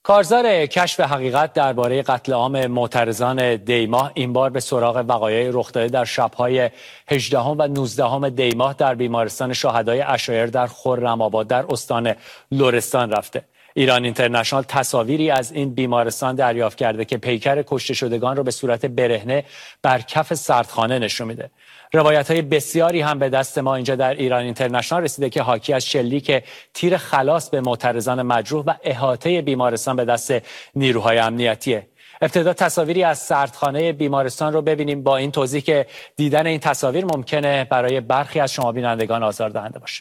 کارزار کشف حقیقت درباره قتل عام معترضان دی‌ماه این بار به سراغ وقایع رخ داده در شب‌های 18 و 19 دی‌ماه در بیمارستان شهدای عشایر در خرم‌آباد در استان لرستان رفته. ایران اینترنشنال تصاویری از این بیمارستان دریافت کرده که پیکر کشته شدگان را به صورت برهنه بر کف سردخانه نشون میده. روایت‌های بسیاری هم به دست ما اینجا در ایران اینترنشنال رسیده که حاکی از شلیک تیر خلاص به معترضان مجروح و احاطه بیمارستان به دست نیروهای امنیتیه. ابتدا تصاویری از سردخانه بیمارستان رو ببینیم با این توضیح که دیدن این تصاویر ممکنه برای برخی از شما بینندگان آزاردهنده باشه.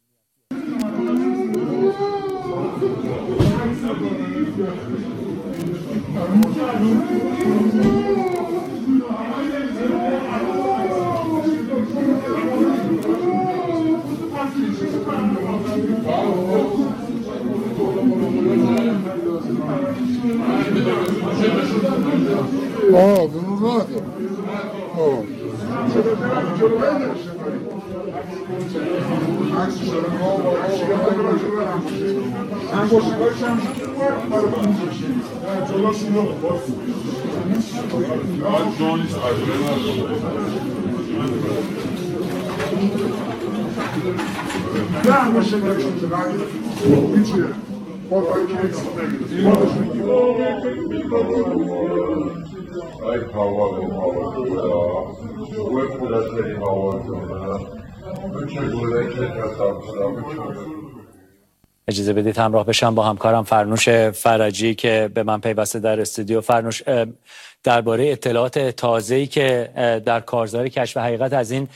اجازه بدید همراه بشم با همکارم فرنوش فرجی که به من پیوسته در استودیو. فرنوش، درباره اطلاعات تازه‌ای که در کارزار کشف حقیقت از این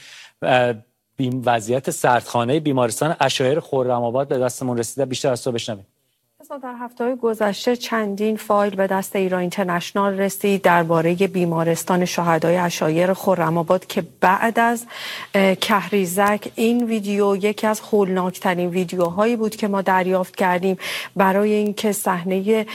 وضعیت سردخانه بیمارستان عشایر خرم‌آباد به دستمون رسیده بیشتر از تو بشنویم. در هفته‌های گذشته چندین فایل به دست ایران اینترنشنال رسید درباره بیمارستان شهدای عشایر خرم‌آباد که بعد از کهریزک این ویدیو یکی از هولناکترین ویدیوهایی بود که ما دریافت کردیم برای اینکه صحنه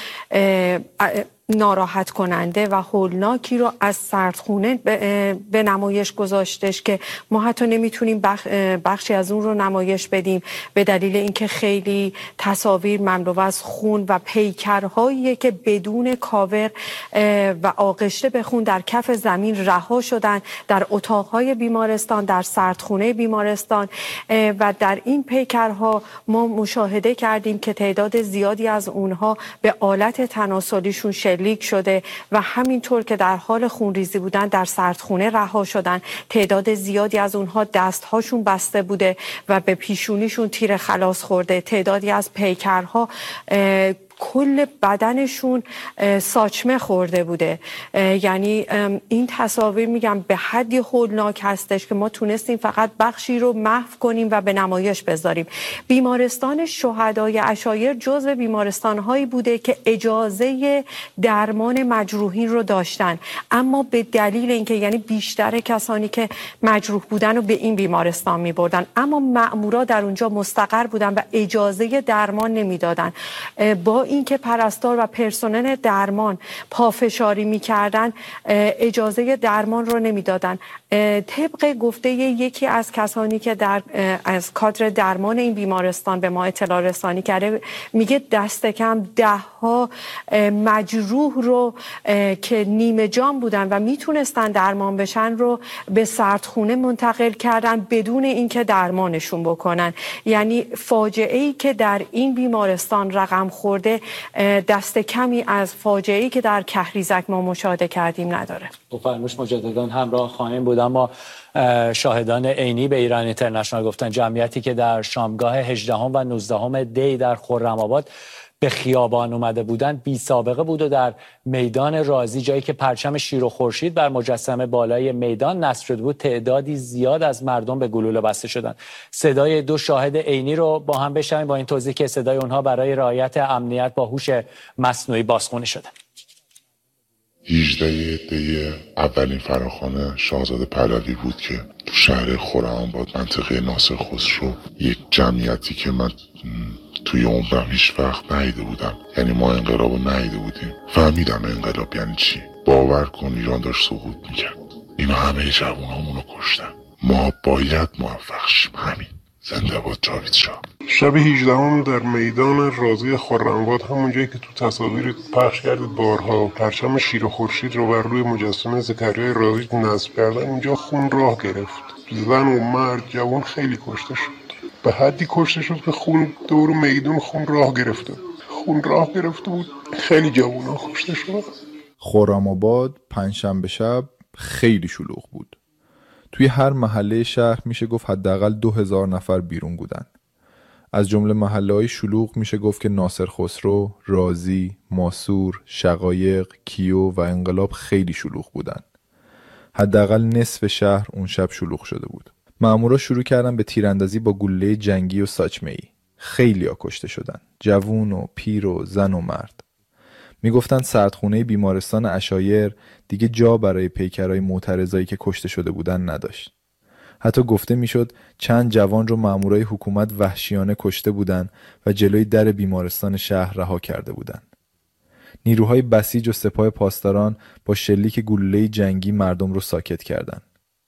ناراحت کننده و هولناکی رو از سردخونه به نمایش گذاشتش که ما حتی نمیتونیم بخشی از اون رو نمایش بدیم به دلیل اینکه خیلی تصاویر مملو از خون و پیکرهایی که بدون کاور و آغشته به خون در کف زمین رها شدن در اتاقهای بیمارستان، در سردخونه بیمارستان و در این پیکرها ما مشاهده کردیم که تعداد زیادی از اونها به آلت تناسلیشون لیک شده و همینطور که در حال خونریزی بودن در سردخونه رها شدن. تعداد زیادی از اونها دستهاشون بسته بوده و به پیشونیشون تیر خلاص خورده. تعدادی از پیکرها کل بدنشون ساچمه خورده بوده. یعنی این تصاویر میگم به حدی هولناک هستش که ما تونستیم فقط بخشی رو محو کنیم و به نمایش بذاریم. بیمارستان شهدای عشایر جزو بیمارستان‌هایی بوده که اجازه درمان مجروحین رو داشتن، اما به دلیل اینکه یعنی بیشتر کسانی که مجروح بودن رو به این بیمارستان می‌بردن، اما مأمورا در اونجا مستقر بودن و اجازه درمان نمیدادن. با اینکه پرستار و پرسنل درمان پافشاری میکردن اجازه درمان رو نمیدادن. طبق گفته یکی از کسانی که از کادر درمان این بیمارستان به ما اطلاع رسانی کرده، میگه دست کم 10 مجروح رو که نیمه جان بودن و میتونستن درمان بشن رو به سردخونه منتقل کردن بدون اینکه درمانشون بکنن. یعنی فاجعه‌ای که در این بیمارستان رقم خورده دست کمی از فاجعه‌ای که در کهریزک ما مشاهده کردیم نداره. فرموش مجدداً همراه خواهیم بود، اما شاهدان عینی به ایران اینترنشنال گفتن جمعیتی که در شامگاه 18 و 19 دی در خرم‌آباد به خیابان اومده بودن بی سابقه بود و در میدان رازی، جایی که پرچم شیر و خورشید بر مجسمه بالای میدان نصب شده بود، تعدادی زیاد از مردم به گلوله بسته شدند. صدای 2 شاهد عینی رو با هم بشنویم با این توضیح که صدای اونها برای رعایت امنیت با هوش مصنوعی بازخوانی شده. 18 دی اولین فراخوان شاهزاده پهلوی بود که تو شهر خرم‌آباد منطقه ناصر خسرو یک جمعیتی که من توی عمرم هیچ وقت ندیده بودم، یعنی ما انقلاب رو ندیده بودیم. فهمیدم انقلاب یعنی چی. باور کن ایران داشت سقوط میکرد. اینا همه جوانامونو کشتن. ما باید موفق شیم. همین زنده باد جاوید شاه. شب 18 در میدان رازی خرم‌آباد، همون جایی که تو تصاویر پخش کردید بارها، پرچم شیر و خورشید رو بر روی مجسمه زکریای رازی نصب کردن، اونجا خون راه گرفت. زن و مرد جوان خیلی کشته شد، به حدی کشته شد که خون دور میدون خون راه گرفته بود. خیلی جوونا کشته شد. خرم‌آباد پنجشنبه شب خیلی شلوغ بود. توی هر محله شهر میشه گفت حداقل 2000 نفر بیرون بودن. از جمله محله‌های شلوغ میشه گفت که ناصر خسرو، رازی، ماسور، شقایق، کیو و انقلاب خیلی شلوغ بودن. حداقل نصف شهر اون شب شلوغ شده بود. مامورا شروع کردن به تیراندازی با گلوله جنگی و ساچمه‌ای. خیلی‌ها کشته شدن. جوون و پیر و زن و مرد. میگفتن سردخونه بیمارستان عشایر دیگه جا برای پیکرهای معترضایی که کشته شده بودن نداشت. حتی گفته میشد چند جوان رو مامورای حکومت وحشیانه کشته بودن و جلوی در بیمارستان شهر رها کرده بودن. نیروهای بسیج و سپاه پاسداران با شلیک گلوله جنگی مردم رو ساکت کردن.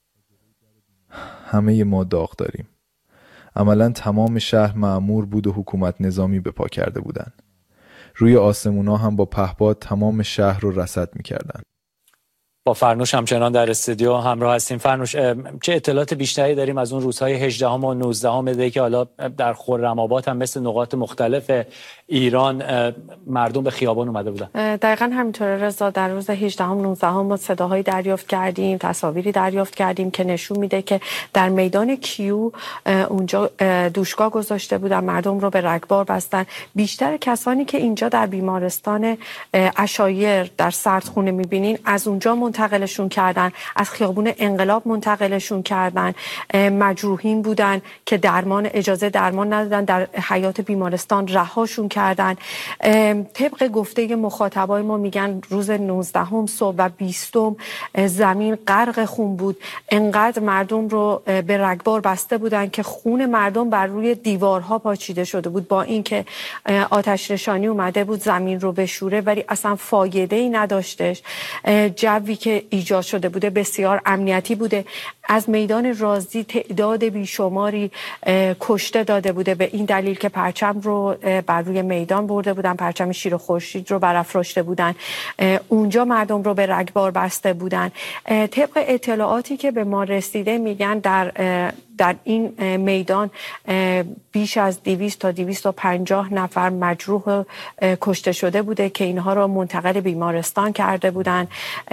همه ما داغ داریم. عملاً تمام شهر مأمور بود و حکومت نظامی به پا کرده بودن. روی آسمونا هم با پهپاد تمام شهر رو رصد می‌کردن. با فرنوش همچنان در استودیو همراه هستیم. فرنوش، چه اطلاعات بیشتری داریم از اون روزهای 18 و 19 دی که حالا در خرم‌آباد هم مثل نقاط مختلف ایران مردم به خیابان اومده بودن؟ دقیقاً همینطوره رضا. در روز 18 و 19 ما صداهایی دریافت کردیم، تصاویری دریافت کردیم که نشون میده که در میدان کیو اونجا دوشگاه گذاشته بودن، مردم رو به رگبار بستن. بیشتر کسانی که اینجا در بیمارستان عشایر در سردخونه میبینین از اونجا منتقلشون کردن، از خیابون انقلاب منتقلشون کردن. مجروحین بودن که اجازه درمان ندادن، در حیات بیمارستان رهاشون کردن. طبق گفته مخاطبای ما میگن روز 19 صبح و 20 زمین غرق خون بود. انقدر مردم رو به رگبار بسته بودن که خون مردم بر روی دیوارها پاچیده شده بود. با اینکه آتش نشانی اومده بود زمین رو بشوره، ولی اصلا فایده‌ای نداشتش. جوی که ایجاد شده بوده بسیار امنیتی بوده. از میدان رازی تعداد بیشماری کشته داده بوده به این دلیل که پرچم رو بر روی میدان برده بودن، پرچم شیر و خورشید رو برافراشته بودن، اونجا مردم رو به رگبار بسته بودن. طبق اطلاعاتی که به ما رسیده میگن در این میدان بیش از 200 تا 250 نفر مجروح کشته شده بوده که اینها رو منتقل بیمارستان کرده بودن.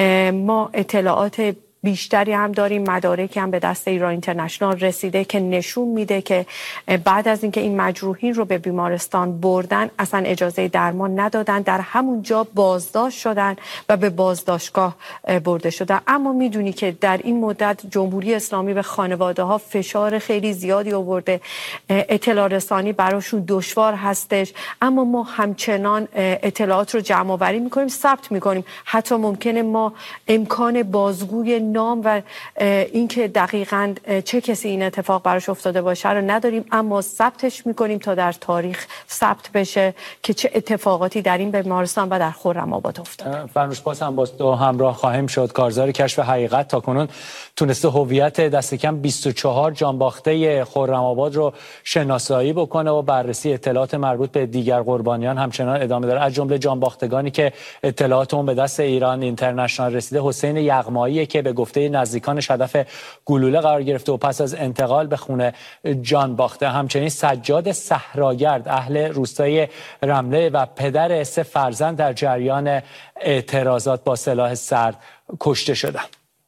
ما اطلاعات بیشتری هم داریم، مدارکی هم به دست ایران اینترنشنال رسیده که نشون میده که بعد از اینکه این مجروحین رو به بیمارستان بردن اصلا اجازه درمان ندادن، در همون جا بازداشت شدن و به بازداشتگاه برده شدن. اما میدونی که در این مدت جمهوری اسلامی به خانواده ها فشار خیلی زیادی آورده، اطلاع رسانی براشون دشوار هستش، اما ما همچنان اطلاعات رو جمع آوری میکنیم، ثبت میکنیم. حتی ممکنه ما امکان بازگوی نام و اینکه دقیقاً چه کسی این اتفاق براش افتاده باشه رو نداریم، اما ثبتش میکنیم تا در تاریخ ثبت بشه که چه اتفاقاتی در این بیمارستان و در خرم‌آباد افتاده. فرنوش، باز هم با تو همراه خواهیم شد. کارزار کشف حقیقت تاکنون تونسته هویت دست کم 24 جانباخته خرم‌آباد رو شناسایی بکنه و بررسی اطلاعات مربوط به دیگر قربانیان همچنان ادامه داره. از جمله جانباختگانی که اطلاعات اون به دست ایران اینترنشنال رسیده، حسین یغمایی که به گفته نزدیکانش هدف گلوله قرار گرفته و پس از انتقال به خونه جان باخته. همچنین سجاد صحراگرد اهل روستای رمله و پدر 3 فرزند در جریان اعتراضات با سلاح سرد کشته شدند.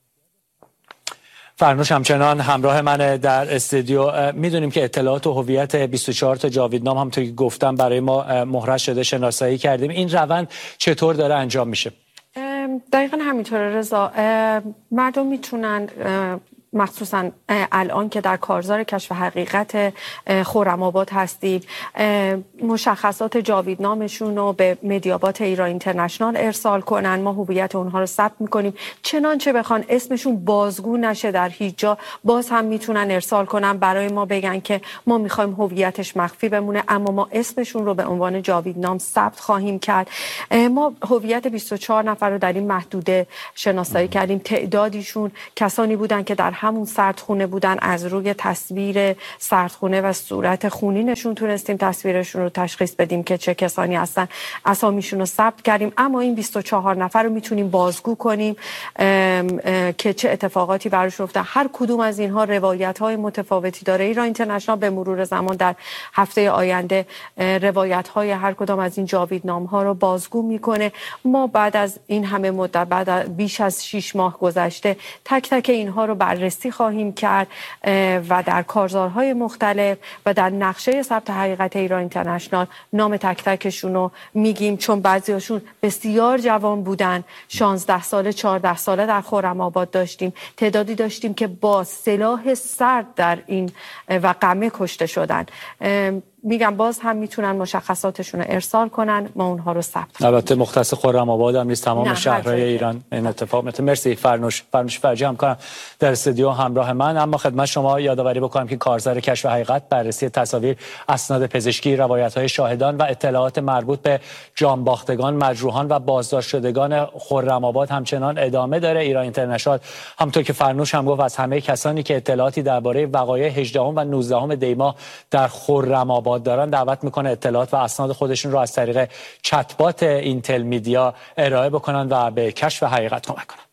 فرنوش همچنان همراه من در استودیو. میدونیم که اطلاعات و هویت 24 تا جاویدنام همونطور که گفتم برای ما مهرس شده، شناسایی کردیم. این روند چطور داره انجام میشه؟ دقیقا همینطوره رضا. مردم میتونن مخصوصا الان که در کارزار کشف حقیقت خرم‌آباد هستید مشخصات جاویدنامشون رو به مدیابات ایران اینترنشنال ارسال کنن. ما هویت اونها رو ثبت میکنیم، چنانچه بخوان اسمشون بازگو نشه در هیچ جا باز هم میتونن ارسال کنن برای ما، بگن که ما میخوایم هویتش مخفی بمونه اما ما اسمشون رو به عنوان جاویدنام ثبت خواهیم کرد. ما هویت 24 نفر رو در این محدوده شناسایی کردیم. تعدادیشون کسانی بودن که در همون سردخونه بودن. از روی تصویر سردخونه و صورت خونینشون تونستیم تصویرشون رو تشخیص بدیم که چه کسانی هستن. اسامیشون رو ثبت کردیم، اما این 24 نفر رو میتونیم بازگو کنیم که چه اتفاقاتی براش افتاد. هر کدوم از اینها روایت‌های متفاوتی داره. ایران اینترنشنال به مرور زمان در هفته آینده روایت‌های هر کدام از این جاویدنام‌ها رو بازگو میکنه. ما بعد از این همه مدت، بعد بیش از 6 ماه گذشته، تک تک اینها رو بررسی خواهیم کرد و در کارزارهای مختلف و در نقشه ثبت حقیقت ایران اینترنشنال نام تک تکشون رو میگیم، چون بعضیاشون بسیار جوان بودن. 16 ساله 14 ساله در خرم‌آباد داشتیم، تعدادی داشتیم که با سلاح سرد در این وقمه کشته شدن. میگم باز هم میتونن مشخصاتشون رو ارسال کنن، ما اونها رو ثبت. البته مختص خرم‌آباد هم نیست، تمام شهرهای ایران این اتفاق میفته. مرسی فرنوش فرجی همکارم در استودیو همراه من. اما خدمت شما یادآوری بکنم که کارزار کشف حقیقت بررسی تصاویر، اسناد پزشکی، روایت‌های شاهدان و اطلاعات مربوط به جانباختگان، مجروحان و بازداشت شدگان خرم‌آباد همچنان ادامه داره. ایران اینترنشنال همونطور که فرنوش هم گفت از همه کسانی که اطلاعاتی درباره وقایع 18 و 19 دی ماه در خرم‌آباد دارن دعوت میکنه اطلاعات و اسناد خودشون رو از طریق چتبات اینتل میدیا ارائه بکنن و به کشف حقیقت کمک کنن.